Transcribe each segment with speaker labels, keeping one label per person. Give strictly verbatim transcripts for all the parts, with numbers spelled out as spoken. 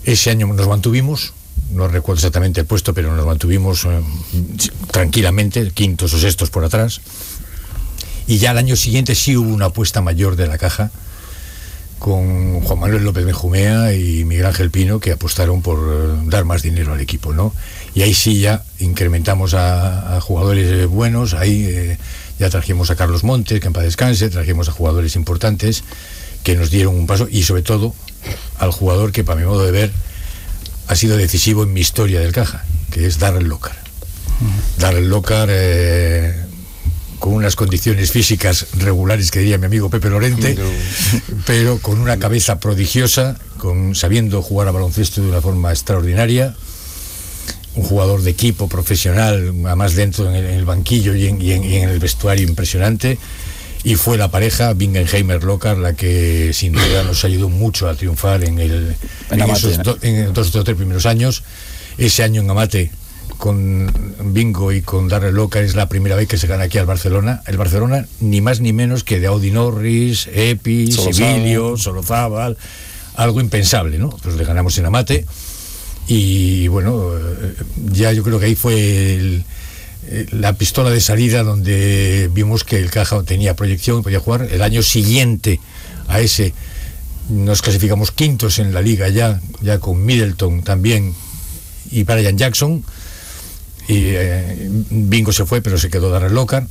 Speaker 1: Ese año nos mantuvimos, no recuerdo exactamente el puesto, pero nos mantuvimos eh, tranquilamente, quintos o sextos por atrás. Y ya al año siguiente sí hubo una apuesta mayor de la Caja, con Juan Manuel López Benjumea y Miguel Ángel Pino, que apostaron por eh, dar más dinero al equipo, ¿no? Y ahí sí ya incrementamos a, a jugadores buenos, ahí eh, ya trajimos a Carlos Montes, que en paz descanse, trajimos a jugadores importantes que nos dieron un paso, y sobre todo al jugador que, para mi modo de ver, ha sido decisivo en mi historia del Caja, que es Darrell Lockhart. Uh-huh. Darrell Lockhart, eh, con unas condiciones físicas regulares, que diría mi amigo Pepe Lorente, pero con una cabeza prodigiosa, con, sabiendo jugar a baloncesto de una forma extraordinaria, un jugador de equipo profesional, además dentro en el, en el banquillo y en, y, en, y en el vestuario impresionante, y fue la pareja Bingenheimer-Lockhart la que sin duda nos ayudó mucho a triunfar en, el, en, en esos do, en dos o tres primeros años. Ese año en Amate, con Bingo y con Darrell Lockhart, es la primera vez que se gana aquí al Barcelona. El Barcelona, ni más ni menos que de Audi Norris, Epi, Sibilio, Solozábal, algo impensable, ¿no? Pues le ganamos en Amate, y bueno, ya yo creo que ahí fue el, la pistola de salida donde vimos que el Caja tenía proyección y podía jugar. El año siguiente a ese nos clasificamos quintos en la liga, ya, ya con Middleton también y Brian Jackson. Y eh, Bingo se fue, pero se quedó Darrell Lockhart.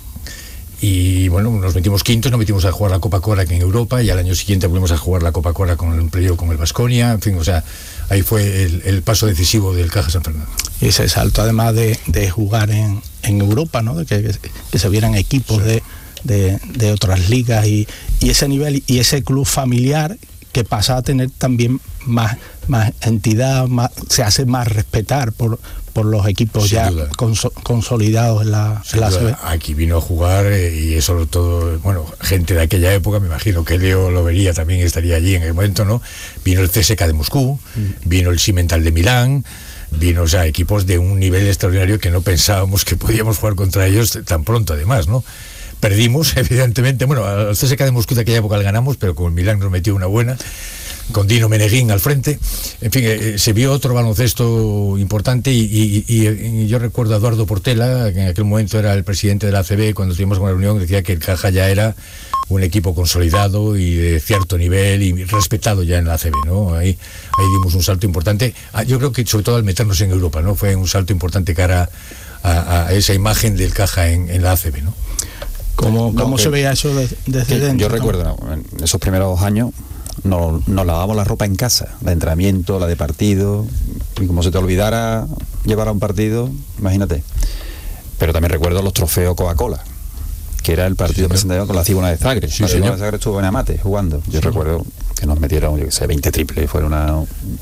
Speaker 1: Y bueno, nos metimos quintos, nos metimos a jugar la Copa Cora aquí en Europa, y al año siguiente volvimos a jugar la Copa Cora con el playoff con el Baskonia. En fin, o sea, ahí fue el, el paso decisivo del Caja San Fernando.
Speaker 2: Y ese salto, además de, de jugar en, en Europa, ¿no? De que, que se vieran equipos sí. de, de, de otras ligas, y, y ese nivel y ese club familiar que pasa a tener también más, más entidad, más, se hace más respetar por, por los equipos sin ya conso, consolidados en la, en la A C B.
Speaker 1: Aquí vino a jugar eh, y eso todo, bueno, gente de aquella época, me imagino que Leo lo vería, también estaría allí en el momento, ¿no? Vino el C S K de Moscú, mm. vino el Cimental de Milán, vino, o sea, equipos de un nivel extraordinario que no pensábamos que podíamos jugar contra ellos tan pronto, además, ¿no? Perdimos, evidentemente, bueno, al C S K de Moscú de aquella época le ganamos, pero con el Milán nos metió una buena, con Dino Meneguín al frente. En fin, eh, se vio otro baloncesto importante, y, y, y, y yo recuerdo a Eduardo Portela, que en aquel momento era el presidente de la A C B, cuando estuvimos con la reunión, decía que el Caja ya era un equipo consolidado y de cierto nivel y respetado ya en la A C B, ¿no? Ahí, ahí dimos un salto importante. Ah, yo creo que sobre todo al meternos en Europa, ¿no? Fue un salto importante cara a, a esa imagen del Caja en, en la A C B, ¿no?
Speaker 2: ¿Cómo, cómo no, se veía eso desde de dentro?
Speaker 3: Yo ¿no? recuerdo, en esos primeros años nos, nos lavábamos la ropa en casa, la de entrenamiento, la de partido, y como se te olvidara llevar a un partido, imagínate. Pero también recuerdo los trofeos Coca-Cola, que era el partido sí, presentado con la Cibona de Zagreb. Sí, la Cibona de Zagreb estuvo en Amate jugando. Yo sí, recuerdo que nos metieron, yo que sé, veinte triples, fue una,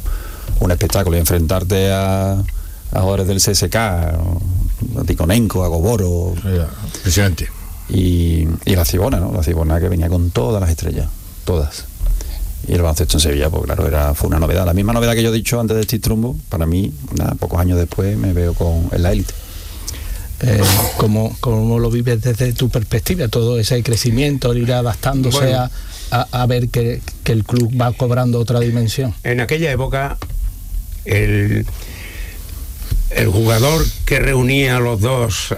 Speaker 3: un espectáculo, y enfrentarte a, a jugadores del C S K, a Tikhonenko, a Goboro.
Speaker 1: Impresionante.
Speaker 3: Y, y la Cibona, ¿no? La Cibona que venía con todas las estrellas, todas. Y el baloncesto en Sevilla, pues claro, era, fue una novedad. La misma novedad que yo he dicho antes de Steve Trumbo, para mí, nada, pocos años después me veo con, en la élite.
Speaker 2: Eh, ¿cómo, ¿Cómo lo vives desde tu perspectiva? Todo ese crecimiento, ir adaptándose bueno, a, a, a ver que, que el club va cobrando otra dimensión.
Speaker 4: En aquella época, el, el jugador que reunía los dos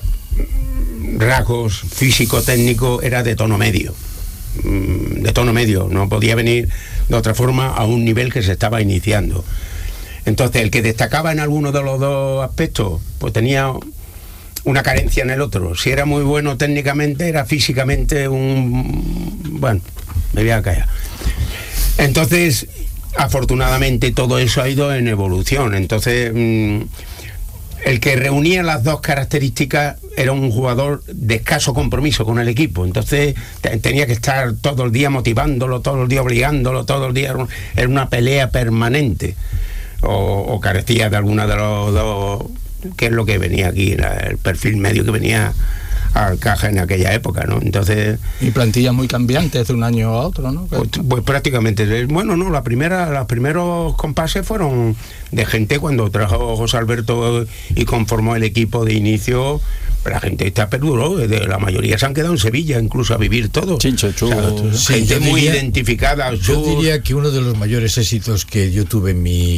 Speaker 4: rasgos físico-técnico era de tono medio, de tono medio, no podía venir de otra forma a un nivel que se estaba iniciando. Entonces el que destacaba en alguno de los dos aspectos, pues tenía una carencia en el otro. Si era muy bueno técnicamente, era físicamente un... bueno, me voy a callar. Entonces, afortunadamente todo eso ha ido en evolución. Entonces, mmm, el que reunía las dos características era un jugador de escaso compromiso con el equipo. Entonces te, tenía que estar todo el día motivándolo, todo el día obligándolo, todo el día, era una pelea permanente. O, o carecía de alguna de los dos, que es lo que venía aquí, la, el perfil medio que venía al Caja en aquella época, ¿no? Entonces,
Speaker 2: y plantillas muy cambiantes de un año a otro, ¿no?
Speaker 4: Pues, pues prácticamente, bueno, no, la primera, los primeros compases fueron de gente cuando trajo José Alberto y conformó el equipo de inicio. La gente está perduró, de la mayoría se han quedado en Sevilla, incluso a vivir todo.
Speaker 3: Chincho, Chu,
Speaker 4: o sea,
Speaker 1: sí,
Speaker 4: gente
Speaker 1: diría,
Speaker 4: muy identificada.
Speaker 1: Yo diría que uno de los mayores éxitos que yo tuve en mi